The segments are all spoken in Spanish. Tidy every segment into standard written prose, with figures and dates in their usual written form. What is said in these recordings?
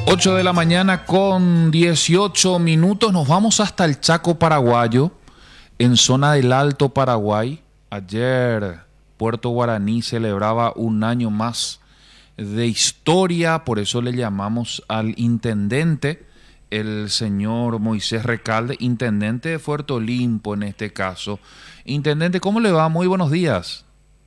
8 de la mañana con 18 minutos. Nos vamos hasta el Chaco paraguayo, en zona del Alto Paraguay. Ayer Puerto Guaraní celebraba un año más de historia, por eso le llamamos al intendente, el señor Moisés Recalde, intendente de Puerto Limpo en este caso. Intendente, ¿cómo le va? Muy buenos días.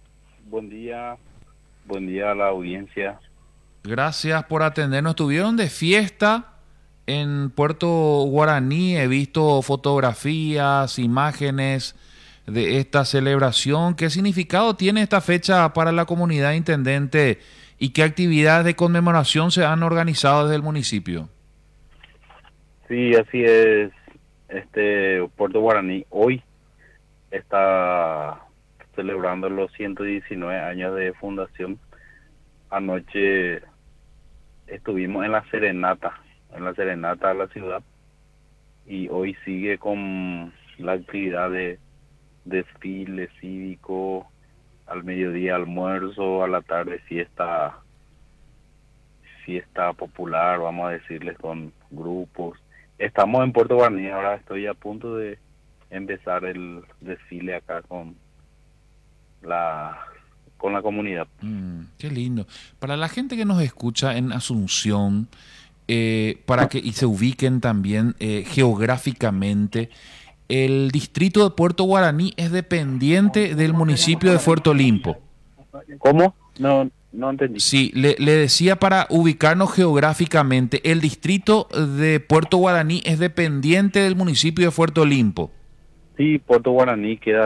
Buen día a la audiencia. Gracias por atendernos. ¿Estuvieron de fiesta en Puerto Guaraní? He visto fotografías, imágenes de esta celebración. ¿Qué significado tiene esta fecha para la comunidad, intendente? ¿Y qué actividades de conmemoración se han organizado desde el municipio? Sí, así es. Puerto Guaraní hoy está celebrando los 119 años de fundación. Anoche estuvimos en la serenata de la ciudad, y hoy sigue con la actividad de desfile cívico, al mediodía almuerzo, a la tarde fiesta popular, vamos a decirles, con grupos. Estamos en Puerto Guaraní, ahora estoy a punto de empezar el desfile acá con la comunidad. Qué lindo. Para la gente que nos escucha en Asunción, para que y se ubiquen también geográficamente, el distrito de Puerto Guaraní es dependiente del municipio de Puerto Limpo. ¿Cómo? No entendí. Sí, le decía para ubicarnos geográficamente, el distrito de Puerto Guaraní es dependiente del municipio de Puerto Limpo. Sí, Puerto Guaraní queda